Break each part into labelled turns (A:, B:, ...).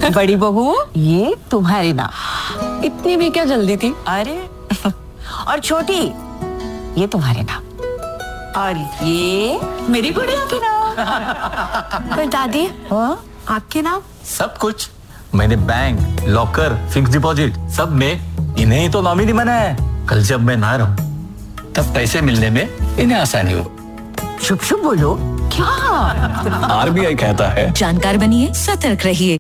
A: बड़ी बहू, ये तुम्हारे नाम।
B: इतनी भी क्या जल्दी थी?
A: अरे और छोटी, ये तुम्हारे नाम। और ये मेरी गुड़िया के नाम।
B: पर दादी,
A: हाँ?
B: आपके नाम?
C: सब कुछ मैंने बैंक, लॉकर, फिक्स डिपॉजिट सब में इन्हें ही तो नॉमिनी बनाया है। कल जब मैं ना रहूं तब पैसे मिलने में इन्हें आसानी हो।
A: शुभ शुभ बोलो। क्या?
C: आरबीआई कहता है
D: जानकार बनिए, सतर्क रहिए।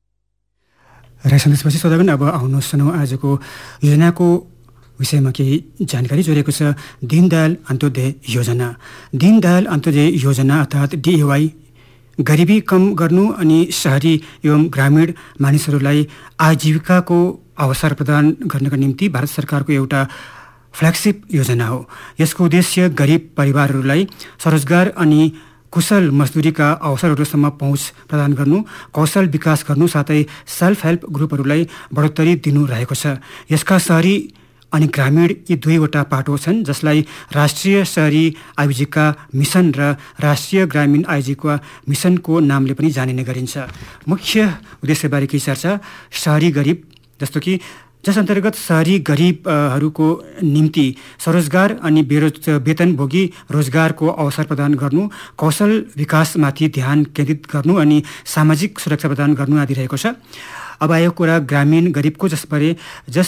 E: र सन्देशपछि सोधागन अब आउनुहोस् सुनौँ आजको योजनाको विषयमा केही जानकारी जोडिएको छ। दीनदयाल अन्त्योदय योजना। दीनदयाल अन्त्योदय योजना अर्थात् DAY गरिबी कम गर्नु अनि शहरी एवं ग्रामीण मानिसहरूलाई आजीविकाको अवसर प्रदान गर्नका निम्ति भारत सरकारको एउटा फ्ल्यागसिप योजना हो। यसको उद्देश्य गरिब परिवारहरूलाई स्वरोजगार अनि कुशल मजदुरीका अवसरहरूसम्म पहुँच प्रदान गर्नु, कौशल विकास गर्नु साथै सेल्फ हेल्प ग्रुपहरूलाई बढोत्तरी दिनु रहेको छ। यसका शहरी अनि ग्रामीण यी दुईवटा पाटो छन्, जसलाई राष्ट्रिय शहरी आजीविका मिसन र राष्ट्रिय ग्रामीण आजीविका मिसनको नामले पनि जानिने गरिन्छ। मुख्य उद्देश्यबारे केही चर्चा। शहरी गरिब, जस्तो कि जस अन्तर्गत शहरी गरिबहरूको निम्ति स्वरोजगार अनि वेतनभोगी रोजगारको अवसर प्रदान गर्नु, कौशल विकासमाथि ध्यान केन्द्रित गर्नु अनि सामाजिक सुरक्षा प्रदान गर्नु आदि रहेको छ। अब आयो कुरा ग्रामीण गरिबको, जस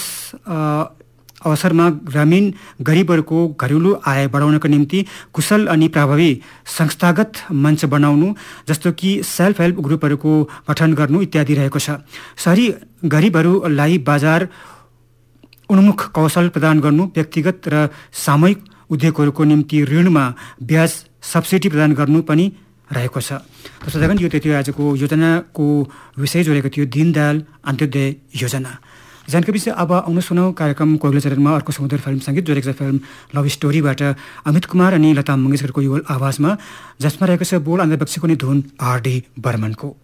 E: अवसरमा ग्रामीण गरिबहरूको घरेलु आय बढाउनका निम्ति कुशल अनि प्रभावी संस्थागत मञ्च बनाउनु, जस्तो कि सेल्फ हेल्प ग्रुपहरूको गठन गर्नु इत्यादि रहेको छ। शहरी गरिबहरूलाई बजार उन्मुख कौशल प्रदान गर्नु, व्यक्तिगत र सामूहिक उद्योगहरूको निम्ति ऋणमा ब्याज सब्सिडी प्रदान गर्नु पनि रहेको छ। तसर्थ यो थियो आजको योजनाको विषय जोडेको थियो दीनदयाल अन्त्योदय योजना। जानकारी विषय अब आउनु सुनौ कार्यक्रम कोइला चरणमा अर्को सुमधुर फिल्म सङ्गीत जोडेको छ फिल्म लभ स्टोरीबाट अमित कुमार अनि लता मङ्गेशकरको युगल आवाजमा, जसमा रहेको छ बोल अन्धबक्सीको नि धुन RD बर्मनको।